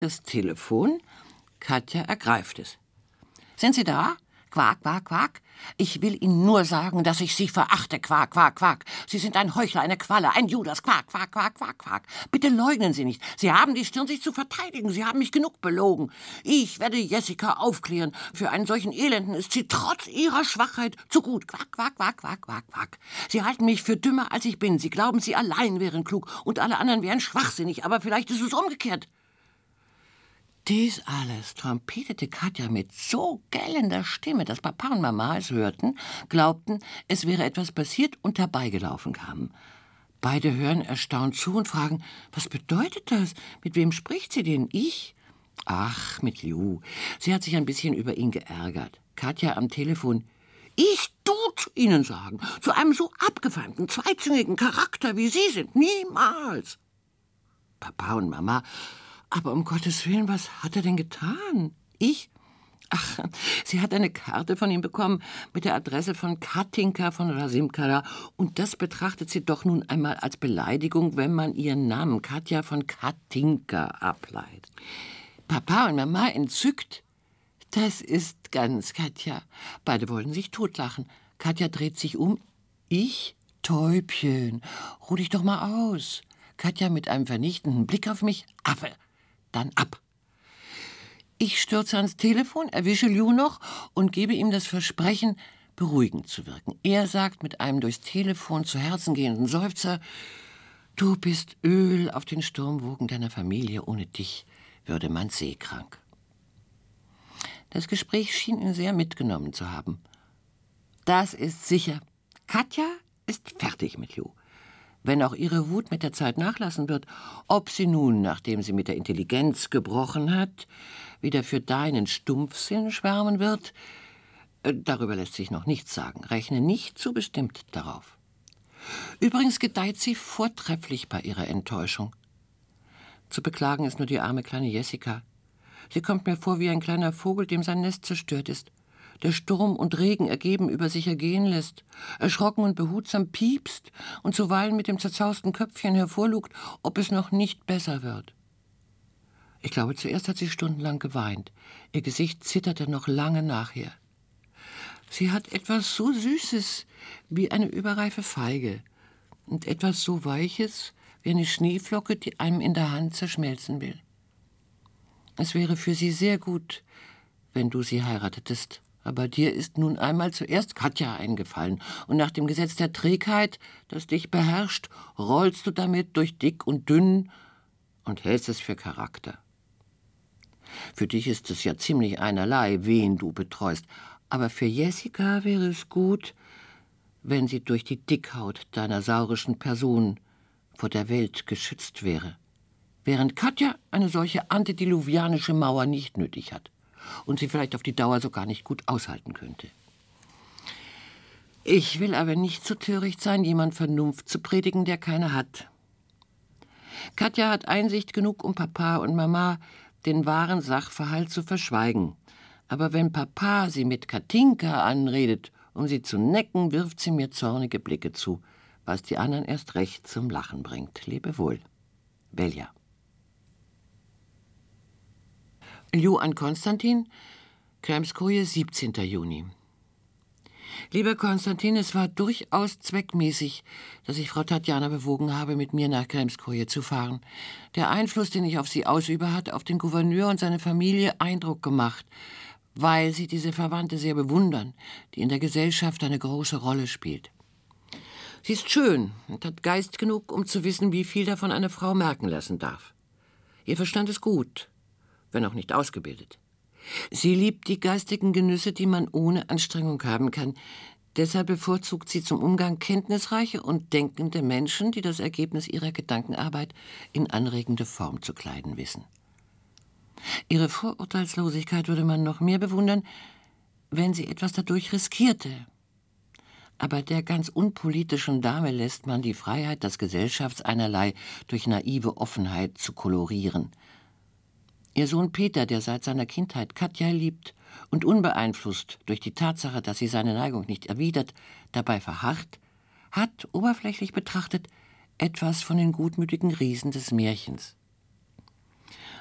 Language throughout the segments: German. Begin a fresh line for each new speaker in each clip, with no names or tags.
Das Telefon. Katja ergreift es. »Sind Sie da? Quak, quak, quak. Ich will Ihnen nur sagen, dass ich Sie verachte. Quak, quak, quak. Sie sind ein Heuchler, eine Qualle, ein Judas. Quak, quak, quak, quak, quak. Bitte leugnen Sie nicht. Sie haben die Stirn, sich zu verteidigen. Sie haben mich genug belogen. Ich werde Jessica aufklären. Für einen solchen Elenden ist sie trotz ihrer Schwachheit zu gut. Quak, quak, quak, quak, quak, quak. Sie halten mich für dümmer, als ich bin. Sie glauben, Sie allein wären klug und alle anderen wären schwachsinnig. Aber vielleicht ist es umgekehrt.« Dies alles trompetete Katja mit so gellender Stimme, dass Papa und Mama es hörten, glaubten, es wäre etwas passiert und herbeigelaufen kamen. Beide hören erstaunt zu und fragen, was bedeutet das? Mit wem spricht sie denn? Ich? Ach, mit Lou. Sie hat sich ein bisschen über ihn geärgert. Katja am Telefon. Ich tut Ihnen sagen, zu einem so abgefeimten, zweizüngigen Charakter wie Sie sind, niemals. Papa und Mama. Aber um Gottes Willen, was hat er denn getan? Ich? Ach, sie hat eine Karte von ihm bekommen mit der Adresse von Katinka von Rasimkara. Und das betrachtet sie doch nun einmal als Beleidigung, wenn man ihren Namen Katja von Katinka ableitet. Papa und Mama entzückt. Das ist ganz Katja. Beide wollen sich totlachen. Katja dreht sich um. Ich? Täubchen, ruh dich doch mal aus. Katja mit einem vernichtenden Blick auf mich. Affe. Dann ab. Ich stürze ans Telefon, erwische Lou noch und gebe ihm das Versprechen, beruhigend zu wirken. Er sagt mit einem durchs Telefon zu Herzen gehenden Seufzer, du bist Öl auf den Sturmwogen deiner Familie. Ohne dich würde man seekrank. Das Gespräch schien ihn sehr mitgenommen zu haben. Das ist sicher. Katja ist fertig mit Lou. Wenn auch ihre Wut mit der Zeit nachlassen wird, ob sie nun, nachdem sie mit der Intelligenz gebrochen hat, wieder für deinen Stumpfsinn schwärmen wird, darüber lässt sich noch nichts sagen. Rechne nicht zu bestimmt darauf. Übrigens gedeiht sie vortrefflich bei ihrer Enttäuschung. Zu beklagen ist nur die arme kleine Jessica. Sie kommt mir vor wie ein kleiner Vogel, dem sein Nest zerstört ist, der Sturm und Regen ergeben über sich ergehen lässt, erschrocken und behutsam piepst und zuweilen mit dem zerzausten Köpfchen hervorlugt, ob es noch nicht besser wird. Ich glaube, zuerst hat sie stundenlang geweint. Ihr Gesicht zitterte noch lange nachher. Sie hat etwas so Süßes wie eine überreife Feige und etwas so Weiches wie eine Schneeflocke, die einem in der Hand zerschmelzen will. Es wäre für sie sehr gut, wenn du sie heiratetest. Aber dir ist nun einmal zuerst Katja eingefallen, und nach dem Gesetz der Trägheit, das dich beherrscht, rollst du damit durch dick und dünn und hältst es für Charakter. Für dich ist es ja ziemlich einerlei, wen du betreust, aber für Jessica wäre es gut, wenn sie durch die Dickhaut deiner saurischen Person vor der Welt geschützt wäre, während Katja eine solche antediluvianische Mauer nicht nötig hat und sie vielleicht auf die Dauer sogar nicht gut aushalten könnte. Ich will aber nicht so töricht sein, jemand Vernunft zu predigen, der keine hat. Katja hat Einsicht genug, um Papa und Mama den wahren Sachverhalt zu verschweigen. Aber wenn Papa sie mit Katinka anredet, um sie zu necken, wirft sie mir zornige Blicke zu, was die anderen erst recht zum Lachen bringt. Lebe wohl. Belja. Lou an Konstantin, Kremskoje, 17. Juni. Lieber Konstantin, es war durchaus zweckmäßig, dass ich Frau Tatjana bewogen habe, mit mir nach Kremskoje zu fahren. Der Einfluss, den ich auf sie ausübe, hat auf den Gouverneur und seine Familie Eindruck gemacht, weil sie diese Verwandte sehr bewundern, die in der Gesellschaft eine große Rolle spielt. Sie ist schön und hat Geist genug, um zu wissen, wie viel davon eine Frau merken lassen darf. Ihr Verstand ist gut, wenn auch nicht ausgebildet. Sie liebt die geistigen Genüsse, die man ohne Anstrengung haben kann. Deshalb bevorzugt sie zum Umgang kenntnisreiche und denkende Menschen, die das Ergebnis ihrer Gedankenarbeit in anregende Form zu kleiden wissen. Ihre Vorurteilslosigkeit würde man noch mehr bewundern, wenn sie etwas dadurch riskierte. Aber der ganz unpolitischen Dame lässt man die Freiheit, das Gesellschaftseinerlei durch naive Offenheit zu kolorieren. Ihr Sohn Peter, der seit seiner Kindheit Katja liebt und unbeeinflusst durch die Tatsache, dass sie seine Neigung nicht erwidert, dabei verharrt, hat, oberflächlich betrachtet, etwas von den gutmütigen Riesen des Märchens.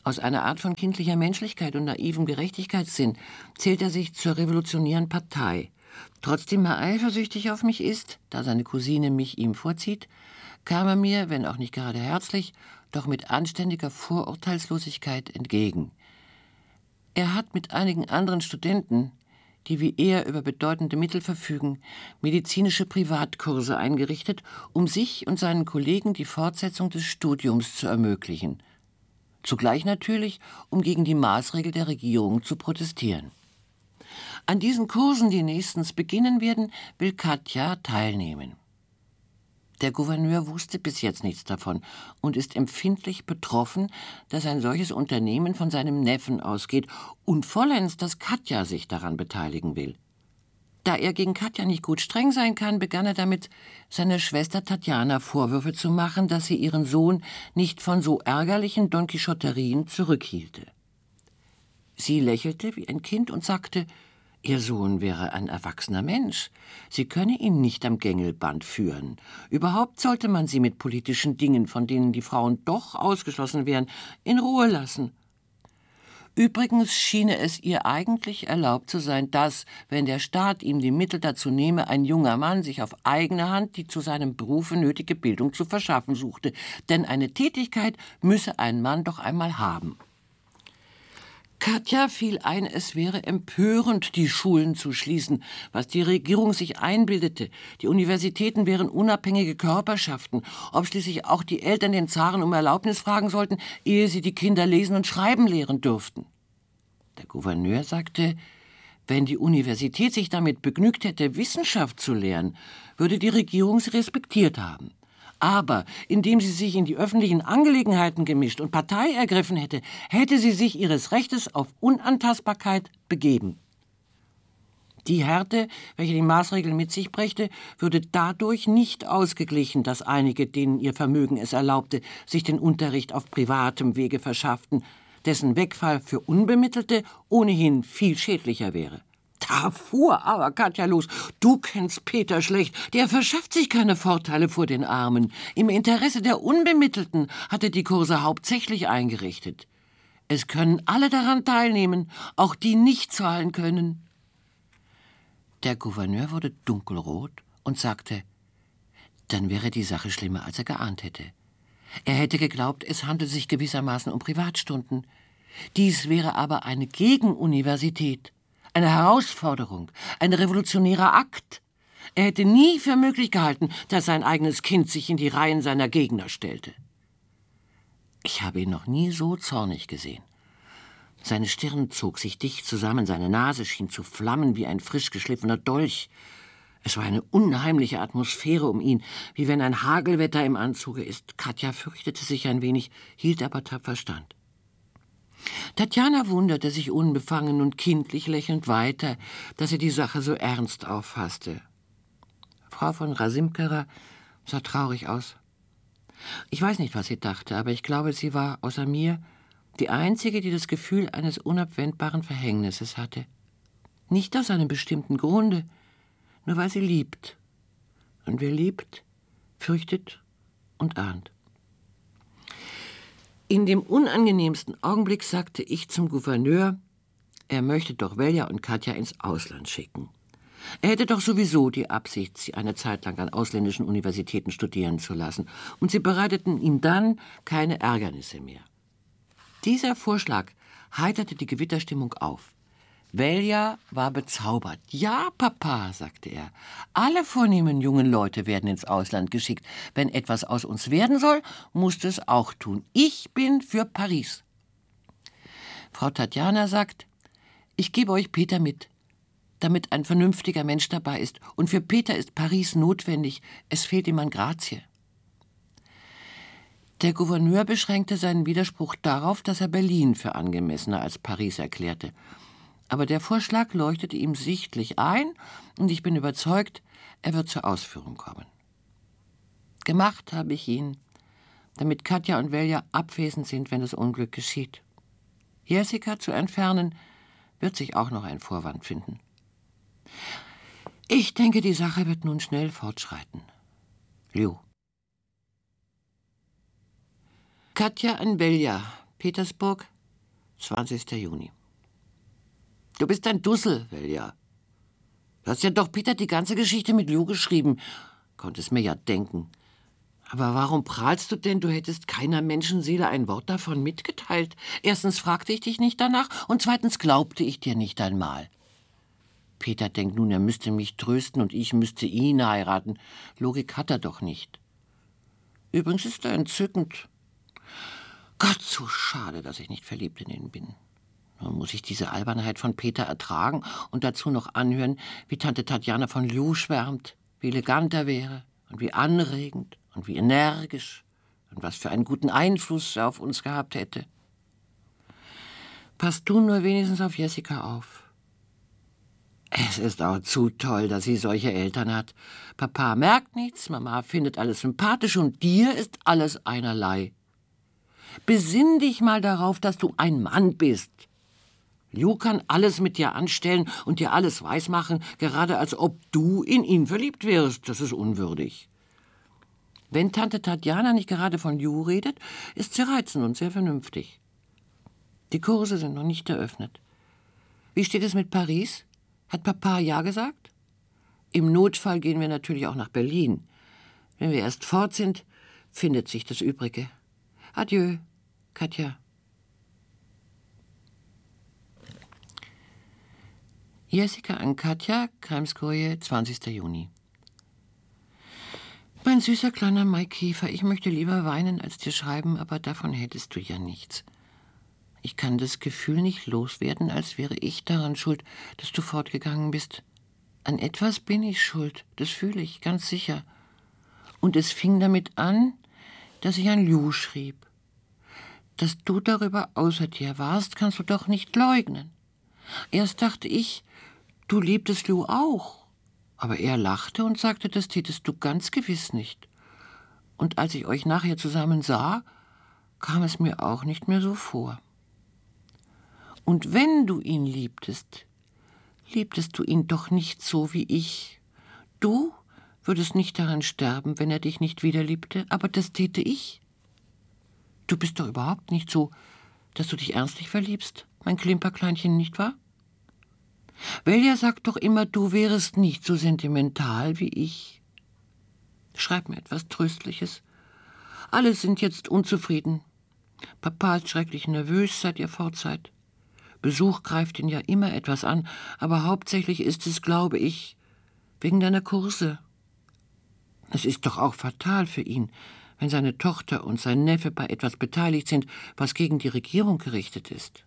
Aus einer Art von kindlicher Menschlichkeit und naivem Gerechtigkeitssinn zählt er sich zur revolutionären Partei. Trotzdem er eifersüchtig auf mich ist, da seine Cousine mich ihm vorzieht, kam er mir, wenn auch nicht gerade herzlich, doch mit anständiger Vorurteilslosigkeit entgegen. Er hat mit einigen anderen Studenten, die wie er über bedeutende Mittel verfügen, medizinische Privatkurse eingerichtet, um sich und seinen Kollegen die Fortsetzung des Studiums zu ermöglichen. Zugleich natürlich, um gegen die Maßregel der Regierung zu protestieren. An diesen Kursen, die nächstens beginnen werden, will Katja teilnehmen. Der Gouverneur wusste bis jetzt nichts davon und ist empfindlich betroffen, dass ein solches Unternehmen von seinem Neffen ausgeht und vollends, dass Katja sich daran beteiligen will. Da er gegen Katja nicht gut streng sein kann, begann er damit, seiner Schwester Tatjana Vorwürfe zu machen, dass sie ihren Sohn nicht von so ärgerlichen Donquichotterien zurückhielte. Sie lächelte wie ein Kind und sagte, ihr Sohn wäre ein erwachsener Mensch. Sie könne ihn nicht am Gängelband führen. Überhaupt sollte man sie mit politischen Dingen, von denen die Frauen doch ausgeschlossen wären, in Ruhe lassen. Übrigens schiene es ihr eigentlich erlaubt zu sein, dass, wenn der Staat ihm die Mittel dazu nehme, ein junger Mann sich auf eigene Hand die zu seinem Berufe nötige Bildung zu verschaffen suchte. Denn eine Tätigkeit müsse ein Mann doch einmal haben. Katja fiel ein, es wäre empörend, die Schulen zu schließen, was die Regierung sich einbildete. Die Universitäten wären unabhängige Körperschaften, ob schließlich auch die Eltern den Zaren um Erlaubnis fragen sollten, ehe sie die Kinder lesen und schreiben lehren dürften. Der Gouverneur sagte, wenn die Universität sich damit begnügt hätte, Wissenschaft zu lehren, würde die Regierung sie respektiert haben. Aber indem sie sich in die öffentlichen Angelegenheiten gemischt und Partei ergriffen hätte, hätte sie sich ihres Rechtes auf Unantastbarkeit begeben. Die Härte, welche die Maßregel mit sich brächte, würde dadurch nicht ausgeglichen, dass einige, denen ihr Vermögen es erlaubte, sich den Unterricht auf privatem Wege verschafften, dessen Wegfall für Unbemittelte ohnehin viel schädlicher wäre. Da fuhr aber Katja los. Du kennst Peter schlecht. Der verschafft sich keine Vorteile vor den Armen. Im Interesse der Unbemittelten hat er die Kurse hauptsächlich eingerichtet. Es können alle daran teilnehmen, auch die nicht zahlen können. Der Gouverneur wurde dunkelrot und sagte, dann wäre die Sache schlimmer, als er geahnt hätte. Er hätte geglaubt, es handelt sich gewissermaßen um Privatstunden. Dies wäre aber eine Gegenuniversität. Eine Herausforderung, ein revolutionärer Akt. Er hätte nie für möglich gehalten, dass sein eigenes Kind sich in die Reihen seiner Gegner stellte. Ich habe ihn noch nie so zornig gesehen. Seine Stirn zog sich dicht zusammen, seine Nase schien zu flammen wie ein frisch geschliffener Dolch. Es war eine unheimliche Atmosphäre um ihn, wie wenn ein Hagelwetter im Anzuge ist. Katja fürchtete sich ein wenig, hielt aber tapfer stand. Tatjana wunderte sich unbefangen und kindlich lächelnd weiter, dass er die Sache so ernst auffasste. Frau von Rasimkera sah traurig aus. Ich weiß nicht, was sie dachte, aber ich glaube, sie war außer mir die Einzige, die das Gefühl eines unabwendbaren Verhängnisses hatte. Nicht aus einem bestimmten Grunde, nur weil sie liebt. Und wer liebt, fürchtet und ahnt. In dem unangenehmsten Augenblick sagte ich zum Gouverneur, er möchte doch Velja und Katja ins Ausland schicken. Er hätte doch sowieso die Absicht, sie eine Zeit lang an ausländischen Universitäten studieren zu lassen, und sie bereiteten ihm dann keine Ärgernisse mehr. Dieser Vorschlag heiterte die Gewitterstimmung auf. Velja war bezaubert. »Ja, Papa«, sagte er, »alle vornehmen jungen Leute werden ins Ausland geschickt. Wenn etwas aus uns werden soll, musst du es auch tun. Ich bin für Paris.« Frau Tatjana sagt, »Ich gebe euch Peter mit, damit ein vernünftiger Mensch dabei ist. Und für Peter ist Paris notwendig. Es fehlt ihm an Grazie.« Der Gouverneur beschränkte seinen Widerspruch darauf, dass er Berlin für angemessener als Paris erklärte. Aber der Vorschlag leuchtete ihm sichtlich ein, und ich bin überzeugt, er wird zur Ausführung kommen. Gemacht habe ich ihn, damit Katja und Velja abwesend sind, wenn das Unglück geschieht. Jessica zu entfernen, wird sich auch noch ein Vorwand finden. Ich denke, die Sache wird nun schnell fortschreiten. Liu. Katja an Velja, Petersburg, 20. Juni. Du bist ein Dussel, Velja. Du hast ja doch Peter die ganze Geschichte mit Lou geschrieben. Konntest mir ja denken. Aber warum prahlst du denn, du hättest keiner Menschenseele ein Wort davon mitgeteilt? Erstens fragte ich dich nicht danach und zweitens glaubte ich dir nicht einmal. Peter denkt nun, er müsste mich trösten und ich müsste ihn heiraten. Logik hat er doch nicht. Übrigens ist er entzückend. Gott, so schade, dass ich nicht verliebt in ihn bin. Nun muss ich diese Albernheit von Peter ertragen und dazu noch anhören, wie Tante Tatjana von Lou schwärmt, wie elegant er wäre und wie anregend und wie energisch und was für einen guten Einfluss er auf uns gehabt hätte. Pass du nur wenigstens auf Jessica auf. Es ist auch zu toll, dass sie solche Eltern hat. Papa merkt nichts, Mama findet alles sympathisch und dir ist alles einerlei. Besinn dich mal darauf, dass du ein Mann bist. Lou kann alles mit dir anstellen und dir alles weismachen, gerade als ob du in ihn verliebt wärst. Das ist unwürdig. Wenn Tante Tatjana nicht gerade von Lou redet, ist sie reizend und sehr vernünftig. Die Kurse sind noch nicht eröffnet. Wie steht es mit Paris? Hat Papa ja gesagt? Im Notfall gehen wir natürlich auch nach Berlin. Wenn wir erst fort sind, findet sich das Übrige. Adieu, Katja. Jessica an Katja, Kreimskoje, 20. Juni. Mein süßer kleiner Maikäfer, ich möchte lieber weinen als dir schreiben, aber davon hättest du ja nichts. Ich kann das Gefühl nicht loswerden, als wäre ich daran schuld, dass du fortgegangen bist. An etwas bin ich schuld, das fühle ich, ganz sicher. Und es fing damit an, dass ich an Lou schrieb. Dass du darüber außer dir warst, kannst du doch nicht leugnen. Erst dachte ich, du liebtest Lou auch. Aber er lachte und sagte, das tätest du ganz gewiss nicht. Und als ich euch nachher zusammen sah, kam es mir auch nicht mehr so vor. Und wenn du ihn liebtest, liebtest du ihn doch nicht so wie ich. Du würdest nicht daran sterben, wenn er dich nicht wieder liebte, aber das täte ich. Du bist doch überhaupt nicht so, dass du dich ernstlich verliebst, mein Klimperkleinchen, nicht wahr? Velja sagt doch immer, du wärest nicht so sentimental wie ich. Schreib mir etwas Tröstliches. Alle sind jetzt unzufrieden. Papa ist schrecklich nervös, seit ihr fort seid. Besuch greift ihn ja immer etwas an, aber hauptsächlich ist es, glaube ich, wegen deiner Kurse. Es ist doch auch fatal für ihn, wenn seine Tochter und sein Neffe bei etwas beteiligt sind, was gegen die Regierung gerichtet ist.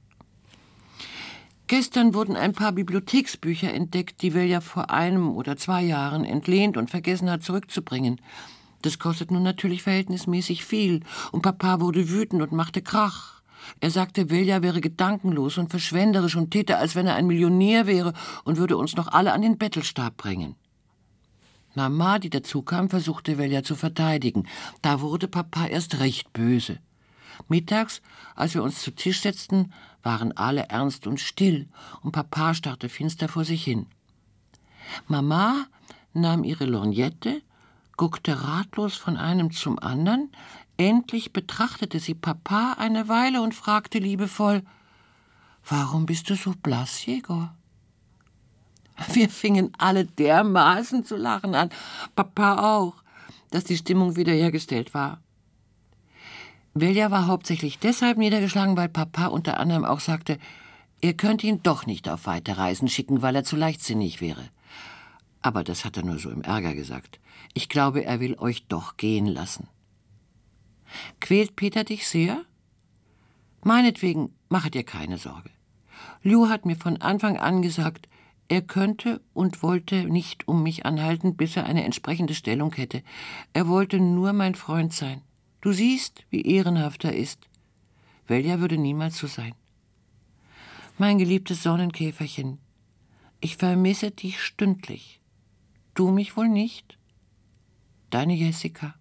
Gestern wurden ein paar Bibliotheksbücher entdeckt, die Velja vor 1 oder 2 Jahren entlehnt und vergessen hat zurückzubringen. Das kostet nun natürlich verhältnismäßig viel, und Papa wurde wütend und machte Krach. Er sagte, Velja wäre gedankenlos und verschwenderisch und täte, als wenn er ein Millionär wäre und würde uns noch alle an den Bettelstab bringen. Mama, die dazu kam, versuchte Velja zu verteidigen. Da wurde Papa erst recht böse. Mittags, als wir uns zu Tisch setzten, waren alle ernst und still, und Papa starrte finster vor sich hin. Mama nahm ihre Lorgnette, guckte ratlos von einem zum anderen, endlich betrachtete sie Papa eine Weile und fragte liebevoll, »Warum bist du so blass, Jegor?« Wir fingen alle dermaßen zu lachen an, Papa auch, dass die Stimmung wiederhergestellt war. Velja war hauptsächlich deshalb niedergeschlagen, weil Papa unter anderem auch sagte, er könnte ihn doch nicht auf weite Reisen schicken, weil er zu leichtsinnig wäre. Aber das hat er nur so im Ärger gesagt. Ich glaube, er will euch doch gehen lassen. Quält Peter dich sehr? Meinetwegen, mache dir keine Sorge. Lou hat mir von Anfang an gesagt, er könnte und wollte nicht um mich anhalten, bis er eine entsprechende Stellung hätte. Er wollte nur mein Freund sein. Du siehst, wie ehrenhaft er ist. Velja würde niemals so sein. Mein geliebtes Sonnenkäferchen, ich vermisse dich stündlich. Du mich wohl nicht? Deine Jessica.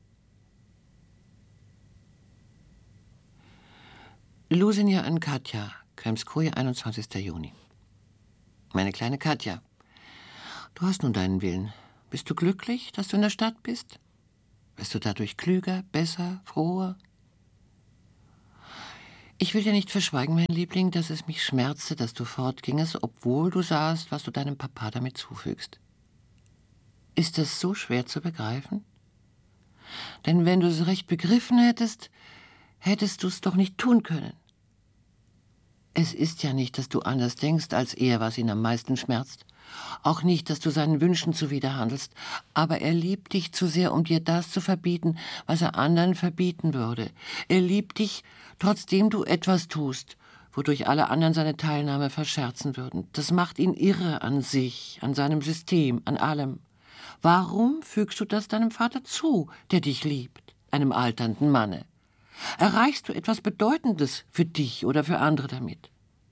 Lusinja an Katja, Kremskoje, 21. Juni. Meine kleine Katja, du hast nun deinen Willen. Bist du glücklich, dass du in der Stadt bist? Wirst du dadurch klüger, besser, froher? Ich will dir nicht verschweigen, mein Liebling, dass es mich schmerzte, dass du fortgingest, obwohl du sahst, was du deinem Papa damit zufügst. Ist das so schwer zu begreifen? Denn wenn du es recht begriffen hättest, hättest du es doch nicht tun können. Es ist ja nicht, dass du anders denkst als er, was ihn am meisten schmerzt. Auch nicht, dass du seinen Wünschen zuwiderhandelst. Aber er liebt dich zu sehr, um dir das zu verbieten, was er anderen verbieten würde. Er liebt dich, trotzdem du etwas tust, wodurch alle anderen seine Teilnahme verscherzen würden. Das macht ihn irre an sich, an seinem System, an allem. Warum fügst du das deinem Vater zu, der dich liebt, einem alternden Manne? Erreichst du etwas Bedeutendes für dich oder für andere damit?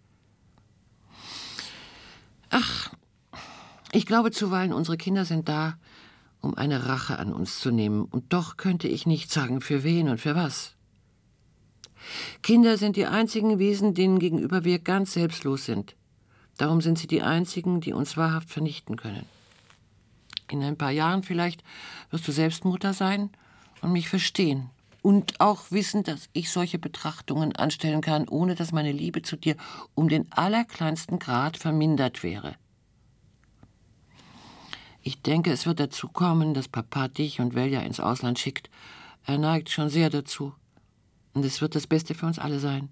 Ach, ich glaube zuweilen, unsere Kinder sind da, um eine Rache an uns zu nehmen. Und doch könnte ich nicht sagen, für wen und für was. Kinder sind die einzigen Wesen, denen gegenüber wir ganz selbstlos sind. Darum sind sie die einzigen, die uns wahrhaft vernichten können. In ein paar Jahren vielleicht wirst du selbst Mutter sein und mich verstehen. Und auch wissen, dass ich solche Betrachtungen anstellen kann, ohne dass meine Liebe zu dir um den allerkleinsten Grad vermindert wäre. Ich denke, es wird dazu kommen, dass Papa dich und Velja ins Ausland schickt. Er neigt schon sehr dazu. Und es wird das Beste für uns alle sein.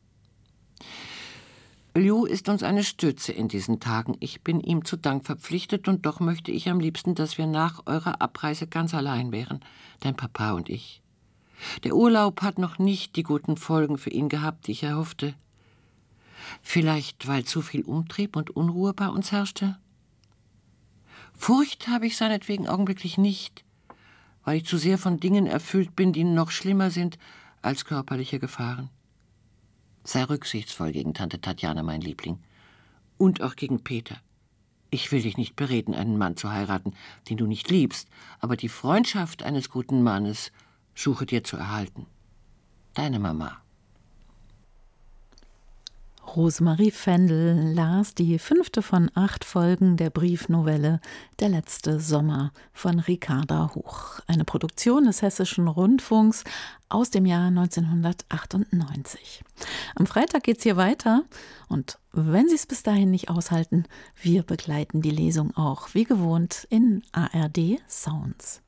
Liu ist uns eine Stütze in diesen Tagen. Ich bin ihm zu Dank verpflichtet und doch möchte ich am liebsten, dass wir nach eurer Abreise ganz allein wären, dein Papa und ich. Der Urlaub hat noch nicht die guten Folgen für ihn gehabt, die ich erhoffte. Vielleicht, weil zu viel Umtrieb und Unruhe bei uns herrschte? Furcht habe ich seinetwegen augenblicklich nicht, weil ich zu sehr von Dingen erfüllt bin, die noch schlimmer sind als körperliche Gefahren. Sei rücksichtsvoll gegen Tante Tatjana, mein Liebling, und auch gegen Peter. Ich will dich nicht bereden, einen Mann zu heiraten, den du nicht liebst, aber die Freundschaft eines guten Mannes suche dir zu erhalten. Deine Mama.
Rosemarie Fendel las die 5. von 8 Folgen der Briefnovelle Der letzte Sommer von Ricarda Huch. Eine Produktion des Hessischen Rundfunks aus dem Jahr 1998. Am Freitag geht's hier weiter und wenn Sie es bis dahin nicht aushalten, wir begleiten die Lesung auch wie gewohnt in ARD Sounds.